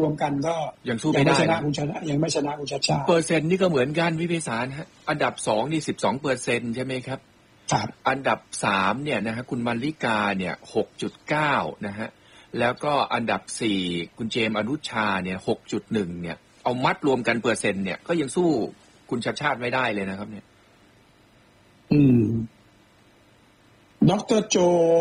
วมกันก็ยังสู้ไม่ได้ชนะคุณชนะยังไม่ชนะคุณชาติชาติเปอร์เซ็นต์นี่ก็เหมือนกันพี่ไพศาลฮะอันดับ2นี่ 12% ใช่ไหมครับอันดับ3เนี่ยนะฮะคุณมาริกาเนี่ย 6.9 นะฮะแล้วก็อันดับ4คุณเจมส์อนุชาเนี่ย 6.1 เนี่ยเอามัดรวมกันเปอร์เซ็นต์เนี่ยก็ยังสู้คุณชาติชาติไม่ได้เลยนะครับเนี่ยดร.โจ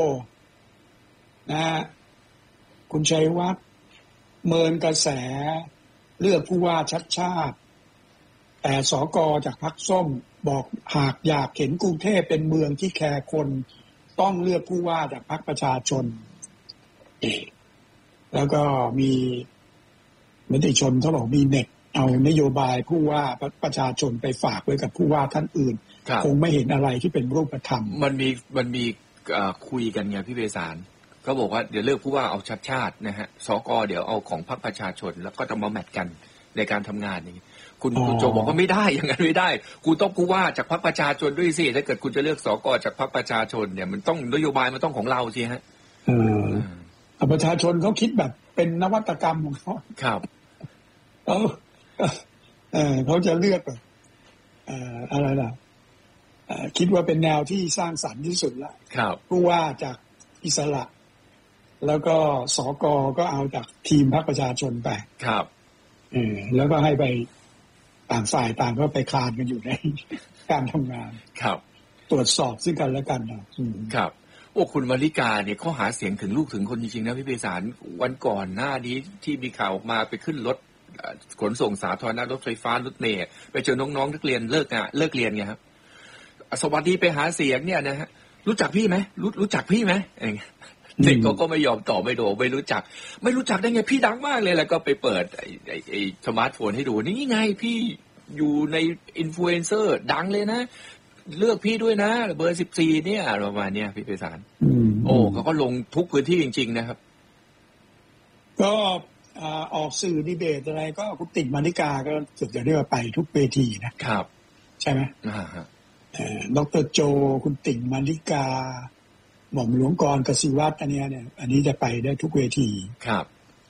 นะคุณชัยวัฒน์เมินกระแสเลือกผู้ว่าชัดชาติแต่สก.จากพรรคส้มบอกหากอยากเห็นกรุงเทพเป็นเมืองที่แคร์คนต้องเลือกผู้ว่าจากพรรคประชาชนแล้วก็มีมติชนเขาบอกมีเน็ตเอานโยบายผู้ว่าประชาชนไปฝากไว้กับผู้ว่าท่านอื่นคงไม่เห็นอะไรที่เป็นรูปธรรมมันมีคุยกันไงพี่เบสารก็บอกว่าเดี๋ยวเลือกผู้ว่าเอาชัดชาตินะฮะสก.เดี๋ยวเอาของพรรคประชาชนแล้วก็จะมาแมทกันในการทำงานอย่างนี้คุณโจบอกว่าไม่ได้อย่างนั้นไม่ได้คุณต้องผู้ว่าจากพรรคประชาชนด้วยสิถ้าเกิดคุณจะเลือกสก.จากพรรคประชาชนเนี่ยมันต้องนโยบายมันต้องของเราสิฮะประชาชนเขาคิดแบบเป็นนวัตกรรมของเขาครับเขาจะเลือกแบบอะไรล่ะคิดว่าเป็นแนวที่สร้างสรรค์ที่สุดละผู้ว่าจากอิสระแล้วก็สก.ก็เอาจากทีมพรรคประชาชนไปครับแล้วก็ให้ไปต่างฝ่ายต่างก็ไปคลานกันอยู่ในการทำงานครับตรวจสอบซึ่งกันและกันครับโอ้คุณมาริกาเนี่ยเขาหาเสียงถึงลูกถึงคนจริงๆนะพี่เบสารวันก่อนหน้านี้ที่มีข่าวออกมาไปขึ้นรถขนส่งสาธารณะรถไฟฟ้ารถเมล์ไปเจอน้องๆนักเรียนเลิกเรียนไงครับสวัสดีไปหาเสียงเนี่ยนะฮะรู้จักพี่ไหมรู้จักพี่ไหมอะไรเงี้ยเด็กก็ไม่ยอมตอบไม่รู้จักได้ไงพี่ดังมากเลยแล้วก็ไปเปิดไอ้สมาร์ทโฟนให้ดูนี่ไงพี่อยู่ในอินฟลูเอนเซอร์ดังเลยนะเลือกพี่ด้วยนะเบอร์14เนี่ยประมาณเนี้ยพี่ไพศาลโอ้เขาก็ลงทุกพื้นที่จริงๆนะครับก็ออกสื่อดีเบตอะไรก็คุณติ่งมาริกาก็สุดจะเรียกว่าไปทุกเวทีนะครับใช่ไหมดร.โจคุณติ่งมาริกาหม่อมหลวงกรกสิวัฒน์อันนี้จะไปได้ทุกเวทีครับ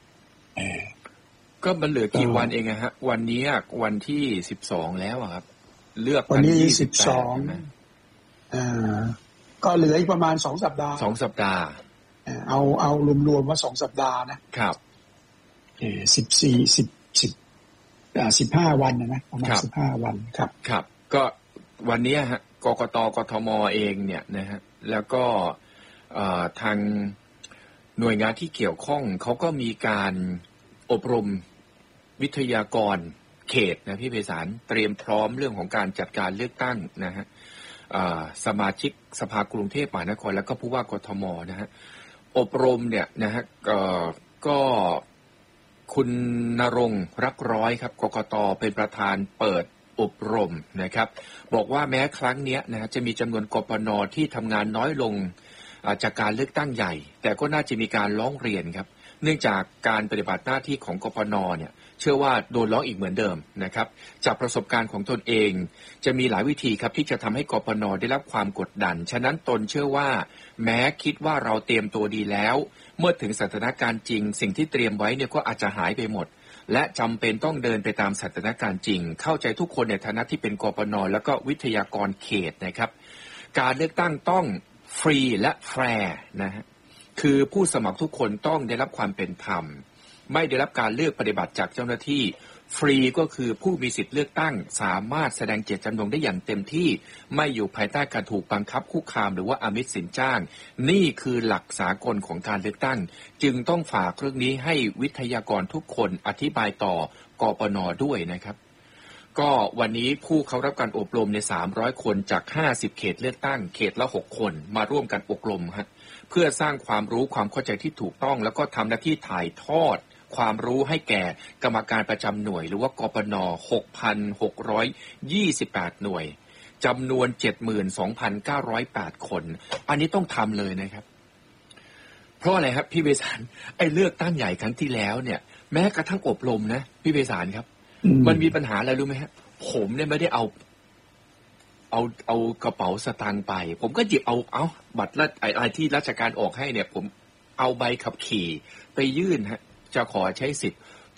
ก็มันเหลือกี่วันเองฮะวันนี้วันที่12แล้วครับเลือกวันนี้12ก็เหลืออีกประมาณ2 สัปดาห์ 2 สัปดาห์เอารวมๆว่า2 สัปดาห์นะครับ 15 วันนะประมาณ15 วันครับก็วันนี้ฮะกกต.กทม.เองเนี่ยนะฮะแล้วก็ทางหน่วยงานที่เกี่ยวข้องเขาก็มีการอบรมวิทยากรเขตนะพี่ไพศาลเตรียมพร้อมเรื่องของการจัดการเลือกตั้งนะฮะสมาชิกสภากรุงเทพมหานครแล้วก็ผู้ว่ากทม.นะฮะอบรมเนี่ยนะฮะก็คุณณรงค์รักร้อยครับกกต.เป็นประธานเปิดอบรมนะครับบอกว่าแม้ครั้งนี้นะจะมีจำนวนกปน.ที่ทำงานน้อยลงจากการเลือกตั้งใหญ่แต่ก็น่าจะมีการร้องเรียนครับเนื่องจากการปฏิบัติหน้าที่ของกปน.เนี่ยเชื่อว่าโดนร้องอีกเหมือนเดิมนะครับจากประสบการณ์ของตนเองจะมีหลายวิธีครับที่จะทำให้กปน.ได้รับความกดดันฉะนั้นตนเชื่อว่าแม้คิดว่าเราเตรียมตัวดีแล้วเมื่อถึงสถานการณ์จริงสิ่งที่เตรียมไว้เนี่ยก็อาจจะหายไปหมดและจำเป็นต้องเดินไปตามสถานการณ์จริงเข้าใจทุกคนในฐานะที่เป็นกปน.แล้วก็วิทยากรเขตนะครับการเลือกตั้งต้องฟรีและแฟร์นะฮะคือผู้สมัครทุกคนต้องได้รับความเป็นธรรมไม่ได้รับการเลือกปฏิบัติจากเจ้าหน้าที่ฟรีก็คือผู้มีสิทธิ์เลือกตั้งสามารถแสดงเจตจำนงได้อย่างเต็มที่ไม่อยู่ภายใต้การถูกบังคับคุกคามหรือว่าอามิสสินจ้างนี่คือหลักสากลของการเลือกตั้งจึงต้องฝากเรื่องนี้ให้วิทยากรทุกคนอธิบายต่อกปน.ด้วยนะครับก็วันนี้ผู้เข้ารับการอบรมใน300 คนจาก50เขตเลือกตั้งเขตละ6 คนมาร่วมกันอบรมฮะเพื่อสร้างความรู้ความเข้าใจที่ถูกต้องแล้วก็ทำหน้าที่ถ่ายทอดความรู้ให้แก่กรรมการประจำหน่วยหรือว่ากปน. 6,628 หน่วยจำนวน 72,908 คนอันนี้ต้องทำเลยนะครับเพราะอะไรครับพี่เบสารไอ้เลือกตั้งใหญ่ครั้งที่แล้วเนี่ยแม้กระทั่งอบรมนะพี่เบสารครับมันมีปัญหาอะไรรู้ไหมฮะผมเนี่ยไม่ได้เอากระเป๋าสตางค์ไปผมก็หยิบเอาบัตรอะไรที่ราชการออกให้เนี่ยผมเอาใบขับขี่ไปยื่นฮะจะขอใช้สิทธิ์